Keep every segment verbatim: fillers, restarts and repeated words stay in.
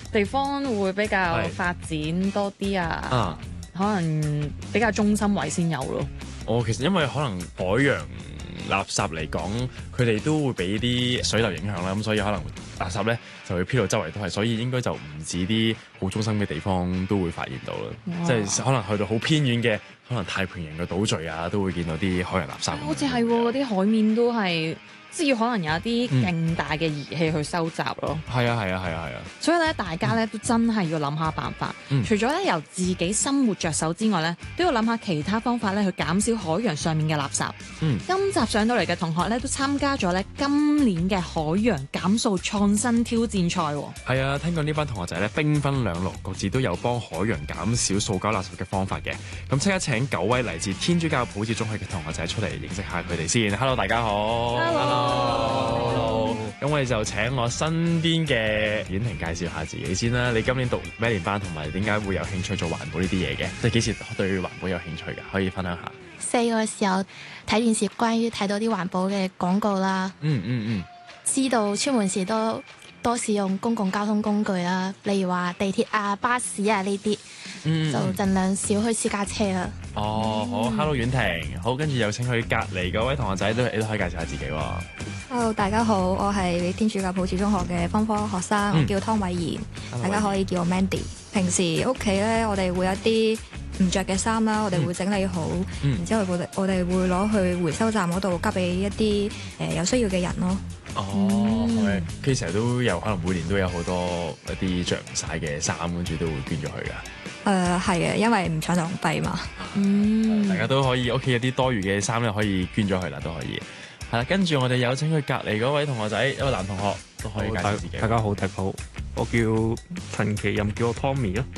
地方會比較發展多啲啊，啊可能比較中心位先有咯。 哦，其實因為可能海洋垃圾嚟講，佢哋都會俾啲水流影響啦，咁所以可能垃圾咧就會飄到周圍都係，所以應該就唔止啲好中心嘅地方都會發現到啦，即係可能去到好偏遠嘅，可能太平洋嘅島嶼啊，都會見到啲海洋垃圾。 好似係嗰啲海面都係。即係要可能有一啲勁大嘅儀器去收集咯。 係啊係啊係啊係啊！ 所以咧，大家咧都真係要諗下辦法。 嗯、除咗咧由自己生活着手之外咧，都要諗下其他方法咧去減少海洋上面嘅垃圾。 嗯、 今集上到嚟嘅同學咧都參加咗咧今年嘅海洋減塑創新挑戰賽。 係啊，聽講呢班同學仔咧兵分兩路，各自都有幫海洋減少塑膠垃圾嘅方法嘅。咁即刻請九位嚟自天主教普照中學嘅同學仔出嚟認識下佢哋先。Hello， 大家好。 Hello。 Hello，咁我哋就請我身邊嘅婉婷介紹下自己先啦。你今年讀咩年班，同埋點解會有興趣做環保呢啲嘢嘅？即係幾時對環保有興趣嘅？可以分享下。 細個時候睇電視，關於睇到啲環保嘅廣告啦。 嗯嗯嗯。 知道出門時都多使用公共交通工具啦，例如話地鐵啊、巴士啊呢啲，嗯、就盡量少去私家車啦。 哦，好 ，Hello 婉婷，好，跟住有請佢隔離嗰位同學仔都你都可以介紹下自己喎。 Hello， 大家好，我係天主教普照中學嘅方科學生，嗯、我叫湯偉賢，嗯、大家可以叫我 Mandy。平時屋企咧，我哋會有啲唔着嘅衫啦，我哋會整理好，嗯、然之後我哋我哋會攞去回收站嗰度交俾一啲誒、呃、有需要嘅人咯。 哦，係、嗯，佢成日都有可能每年都有好多一啲着唔晒嘅衫，跟住都會捐咗去噶。 誒係嘅，因為唔想浪費嘛。 嗯， 大家都可以屋企有啲多餘嘅衫咧，可以捐咗去啦，都可以。係啦，跟住我哋有請佢隔離嗰位同學仔，一個男同學都可以介紹自己。 大家好，大家好，我叫陳其任，叫我 Tommy 咯。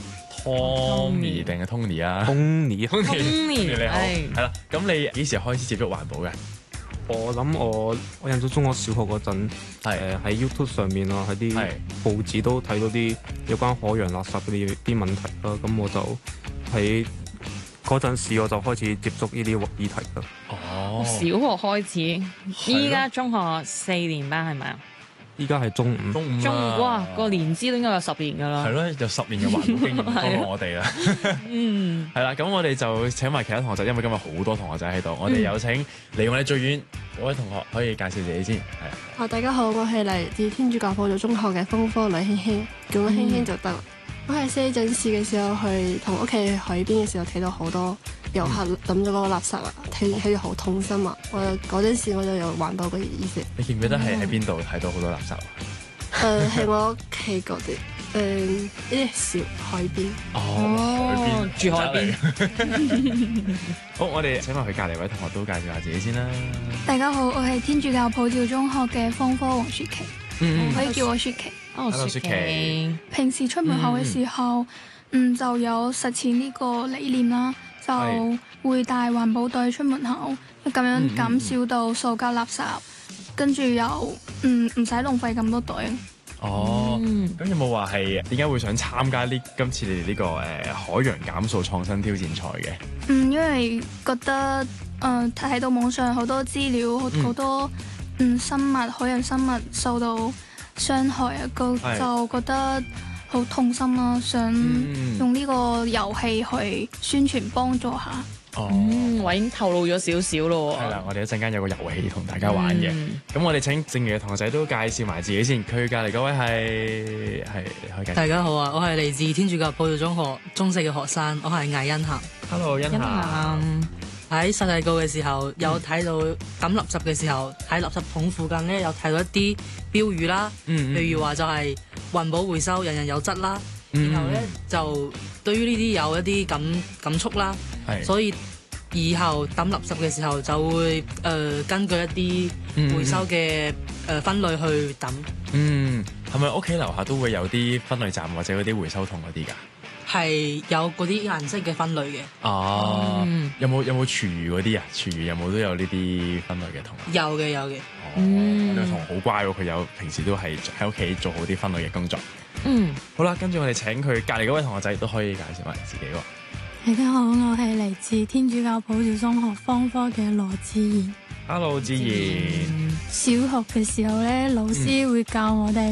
Tommy 定係 Tony 啊 ？Tony，Tony， 你好。係啦，咁你幾時開始接觸環保嘅？ 我諗我我印象中我小學嗰陣，誒喺 YouTube 上面啊，喺啲報紙都睇到啲有關海洋垃圾嗰啲啲問題啦，咁我就喺嗰陣時我就開始接觸呢啲議題啦。 哦， 小學開始，依家中學四年班係咪啊？ 依家係中五， 中五中五哇，個年資都應該有十年㗎啦。 係咯，有十年嘅環保經驗多過我哋啦。嗯，係啦，咁我哋就請埋其他同學仔，因為今日好多同學仔喺度，我哋有請離我哋最遠嗰位同學可以介紹自己先。係啊。 啊，大家好，我係嚟自天主教普照中學嘅風科女軒軒，叫我軒軒就得。我喺西鎮市嘅時候去同屋企去海邊嘅時候睇到好多遊客抌咗嗰個垃圾啊，睇睇到好痛心啊！我嗰陣時我就有環保嘅意識。 你記唔記得係喺邊度睇到好多垃圾啊？ 誒、呃，係我屋企嗰啲誒呢啲小海邊。 哦， 住海邊。 好，我哋請埋佢隔離位同學都介紹下自己先啦。 大家好，我係天主教普照中學嘅方科黃雪琪，嗯、可以叫我雪琪。 哦，雪琪。 平時出門口嘅時候，嗯，嗯就有實踐呢個理念啦，就會帶環保袋出門口，咁樣減少到塑膠垃圾，跟住又嗯唔使浪費咁多袋。 哦，咁、嗯、有冇話係點解會想參加呢今次你哋呢、這個誒、呃、海洋減塑創新挑戰賽嘅？ 嗯，因為覺得誒睇、呃、到網上好多資料，好、嗯、多嗯生物海洋生物受到傷害啊，個就覺得好痛心啦，想用呢個遊戲去宣傳幫助下。 哦， 嗯、我已經透露咗少少咯。 係啦，我哋一陣間有個遊戲同大家玩嘅。咁、嗯、我哋請剩餘嘅同學仔都介紹埋自己先。佢隔離嗰位係係可以介紹。 大家好啊，我係嚟自天主教普照中學中四嘅學生，我係魏欣涵。 Hello， 欣涵。 喺世界告嘅時候，有睇到抌垃圾嘅時候，喺垃圾桶附近咧有睇到一啲標語啦，嗯嗯、譬如話就係環保回收，人人有責啦。嗯、然後咧就對於呢啲有一啲感感觸啦，所以以後抌垃圾嘅時候就會誒、呃、根據一啲回收嘅誒分類去抌。 嗯，係咪屋企樓下都會有啲分類站或者嗰啲回收桶嗰啲㗎？ 係有嗰啲顏色嘅分類嘅。 哦，嗯、有冇有冇廚餘嗰啲啊？廚餘有冇都有呢啲分類嘅桶？ 有嘅有嘅。 哦，呢個桶好乖喎，佢有平時都係喺屋企做好啲分類嘅工作。 嗯， 好啦，跟住我哋請佢隔離嗰位同學仔都可以介紹埋自己喎。 大家好，我係嚟自天主教普照中學方科嘅羅志賢。 Hello，志賢。 小學嘅時候咧，老師會教我哋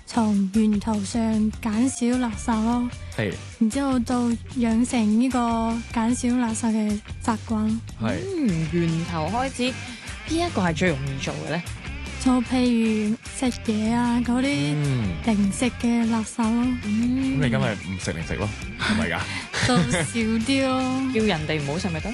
從源頭上減少垃圾咯。 係。 然之後就養成呢個減少垃圾嘅習慣。 係。 嗯，源頭開始，邊一個係最容易做嘅咧？ 就譬如食嘢啊，嗰啲零食嘅垃圾咯。 咁、嗯、你今日唔食零食咯，係咪㗎？ 就少啲咯， 叫人哋唔好食咪得。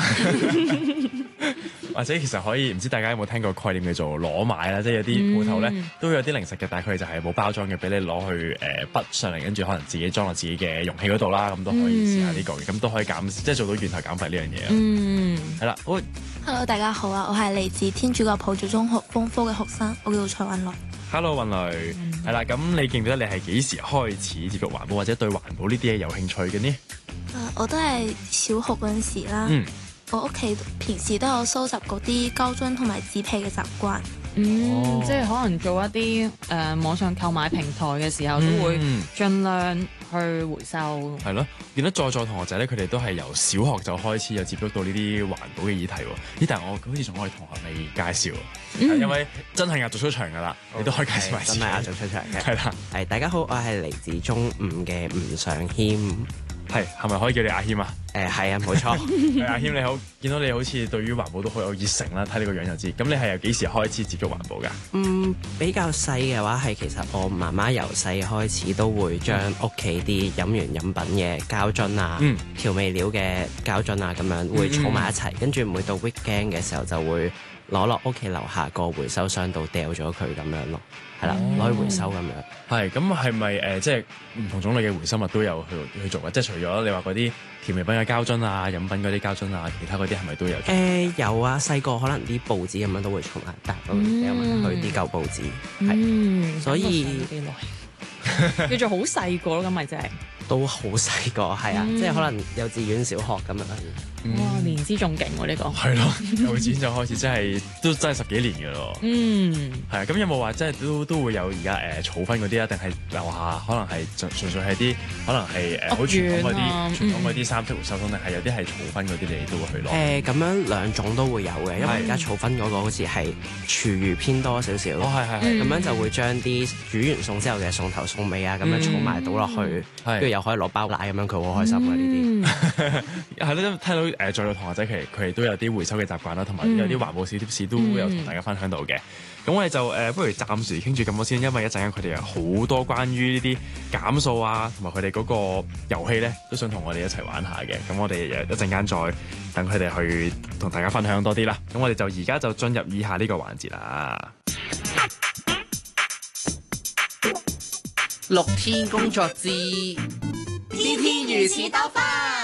或者其實可以，唔知大家有冇聽過概念叫做攞買啦，即係有啲鋪頭咧都有啲零食嘅，但係佢哋就係冇包裝嘅，俾你攞去誒筆上嚟，跟住可能自己裝落自己嘅容器嗰度啦，咁都可以試下呢個嘅，咁都可以減，即係做到源頭減廢呢樣嘢啊。嗯，係啦，好。 Hello， 大家好啊，我係嚟自天主教普照中學風科嘅學生，我叫做蔡韻蕾。 Hello， 韻蕾，係啦、嗯，咁你記唔記得你係幾時開始接觸環保或者對環保呢啲嘢有興趣嘅呢？ 誒、uh，我都係小學嗰陣時啦。嗯。我屋企平時都有收集嗰啲膠樽同埋紙皮嘅習慣。 嗯，哦、即係可能做一啲誒、呃、網上購買平台嘅時候，都會盡量去回收。係、 嗯、咯，見到在座同學仔咧，佢哋都係由小學就開始有接觸到呢啲環保嘅議題喎。咦？但係我好似仲可以同學你介紹，嗯、因為真係壓軸出場㗎啦，你都可以介紹埋。 真係壓軸出場嘅。 係啦， 係大家好，我係嚟自中五嘅吳尚謙。 係，係咪可以叫你阿謙啊？ 誒、呃，係啊，冇錯。 阿謙你好，見到你好似對於環保都好有熱誠啦，睇你個樣就知。咁你係由幾時開始接觸環保㗎？ 嗯，比較細嘅話係其實我媽媽由細開始都會將屋企啲飲完飲品嘅膠樽啊、嗯、調味料嘅膠樽啊咁樣會儲埋一齊，跟、嗯、住每到 weekend 嘅時候就會攞落屋企樓下個回收箱度掉咗佢咁樣咯。係啦，攞去回收咁樣。 係，咁係咪誒，即係唔同種類嘅回收物都有去去做嘅？即係除咗你話嗰啲甜味品嘅膠樽啊、飲品嗰啲膠樽啊，其他嗰啲係咪都有？誒、 呃、有啊，細個可能啲報紙咁樣都會儲埋一沓咁掉埋去啲舊報紙。係、嗯，所以叫做好細個咯，咁咪即係都好細個，係啊、嗯，即係可能幼稚園、小學咁樣。 哇，年資仲勁喎呢個。 係咯，幼稚園就開始，真係都真係十幾年㗎咯。嗯，係啊，咁有冇話即係都都會有而家誒儲分嗰啲啊？定係樓下可能係純純粹係啲可能係誒好傳統嗰啲、啊、傳統嗰啲三色回收桶，定係有啲係儲分嗰啲你都會去攞？誒、 呃，咁樣兩種都會有嘅，因為而家儲分嗰個好似係廚餘偏多少少。哦，係係係。咁、嗯、樣就會將啲煮完餸之後嘅餸頭餸尾啊，咁樣儲埋倒落去，跟住又可以攞包奶咁樣，佢好開心嘅呢啲。係咯，聽到。 誒，在座同學仔其實佢哋都有啲回收嘅習慣啦，同埋有啲環保小貼士都有同大家分享到嘅。咁、嗯、我哋就誒、呃，不如暫時傾住咁多先，因為一陣間佢哋有好多關於呢啲減數啊，同埋佢哋嗰個遊戲咧，都想同我哋一齊玩下嘅。咁我哋一陣間再等佢哋去同大家分享多啲啦。咁我哋就而家就進入以下呢個環節啦。 六天工作之天天如此鬥分。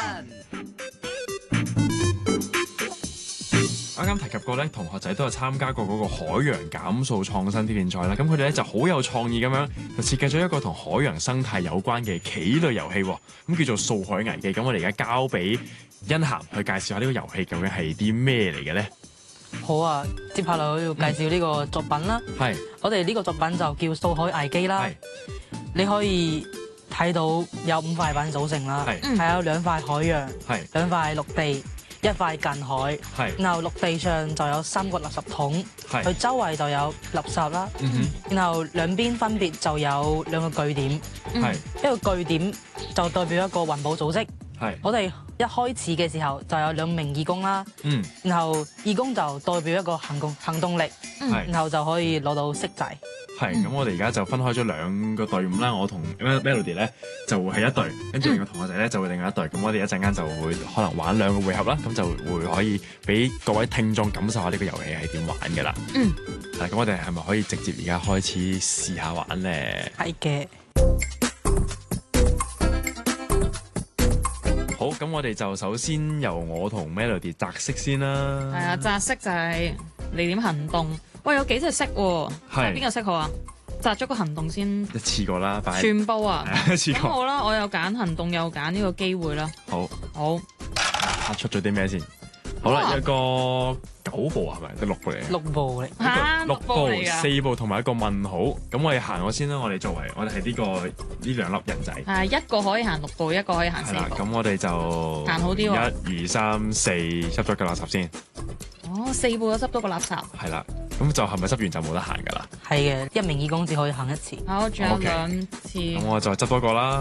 啱啱提及過咧，同學仔都有參加過嗰個海洋減數創新挑戰賽啦。咁佢哋咧就好有創意咁樣，就設計咗一個同海洋生態有關嘅棋類遊戲，咁叫做掃海危機。咁我哋而家交俾欣涵去介紹下呢個遊戲究竟係啲咩嚟嘅咧？ 好啊，接下來我要介紹呢個作品啦。係、嗯，我哋呢個作品就叫掃海危機啦。係，你可以睇到有五塊板組成啦，係有兩塊海洋，係兩塊陸地。一塊近海，然後陸地上就有三個垃圾桶，佢周圍就有垃圾啦、嗯，然後兩邊分別就有兩個據點，嗯、一個據點就代表一個環保組織，我哋一開始嘅時候就有兩名義工啦、嗯，然後義工就代表一個行動行動力，然後就可以攞到色仔。 係，咁我哋而家就分開咗兩個隊伍啦。我同 Melody 咧就會係一隊，跟住另一個同學仔咧就會另外一隊。咁我哋一陣間就會可能玩兩個回合啦，咁就會可以俾各位聽眾感受下呢個遊戲係點玩嘅啦。嗯，係咁，我哋係咪可以直接而家開始試下玩咧？ 係嘅。 好，咁我哋就首先由我同 Melody 擲色先啦。 係啊，擲色就係你點行動。喂，有幾隻色喎？係邊個色好啊？擲咗個行動先。一次過啦，擺全部啊！ 一次過。 咁好啦，我又揀行動，又揀呢個機會啦。 好。 好。 出咗啲咩先？好啦，一個九步係咪？定六步嚟？ 六步嚟。 嚇！ 六步、四步同埋一個問號。咁我哋行咗先啦。我哋作為我哋係呢個呢兩粒人仔。 係一個可以行六步，一個可以行四步。係啦， 咁我哋就行好啲喎。 一、二、三、四，執咗個垃圾先。 哦，四步就執到個垃圾。 係啦。咁就係咪執完就冇得行㗎啦？ 係係嘅，一名義工只可以行一次。 好，仲有兩次。 咁我就執多個啦。